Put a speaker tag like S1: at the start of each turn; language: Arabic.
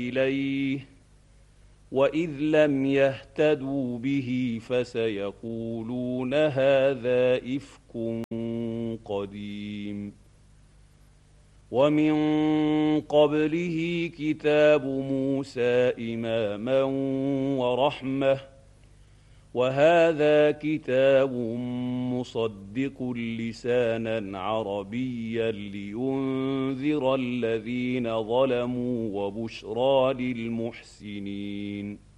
S1: إليه وإذ لم يهتدوا به فسيقولون هذا إفك قديم. ومن قبله كتاب موسى إماما ورحمة، وهذا كتاب مصدق لسانا عربيا لينذر الذين ظلموا وبشرى للمحسنين.